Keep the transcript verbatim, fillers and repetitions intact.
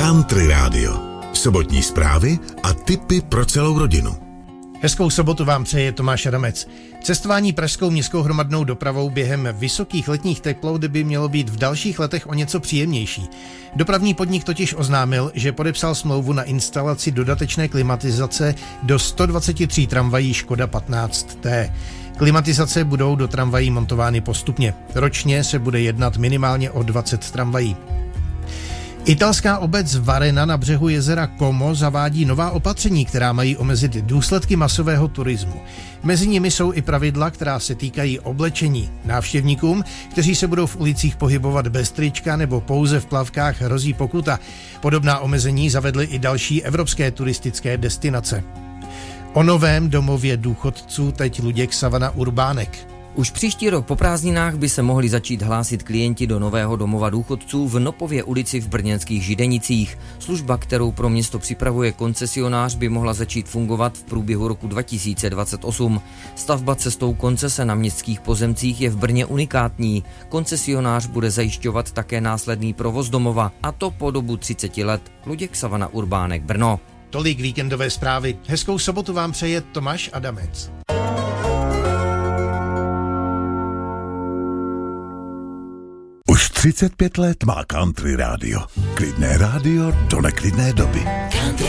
Country Radio. Sobotní zprávy a tipy pro celou rodinu. Hezkou sobotu vám přeje Tomáš Adamec. Cestování pražskou městskou hromadnou dopravou během vysokých letních teplot by mělo být v dalších letech o něco příjemnější. Dopravní podnik totiž oznámil, že podepsal smlouvu na instalaci dodatečné klimatizace do sto dvacet tři tramvají Škoda patnáct T. Klimatizace budou do tramvají montovány postupně. Ročně se bude jednat minimálně o dvacet tramvají. Italská obec Varena na břehu jezera Como zavádí nová opatření, která mají omezit důsledky masového turismu. Mezi nimi jsou i pravidla, která se týkají oblečení. Návštěvníkům, kteří se budou v ulicích pohybovat bez trička nebo pouze v plavkách, hrozí pokuta. Podobná omezení zavedly i další evropské turistické destinace. O novém domově důchodců teď Luděk Savana Urbánek. Už příští rok po prázdninách by se mohli začít hlásit klienti do nového domova důchodců v Nopově ulici v brněnských Židenicích. Služba, kterou pro město připravuje koncesionář, by mohla začít fungovat v průběhu roku dva tisíce dvacet osm. Stavba cestou koncese na městských pozemcích je v Brně unikátní. Koncesionář bude zajišťovat také následný provoz domova, a to po dobu třicet let. Luděk Savana Urbánek, Brno. Tolik víkendové zprávy. Hezkou sobotu vám přeje Tomáš Adamec. Už třicet pět let má Country Radio. Klidné rádio do neklidné doby. Country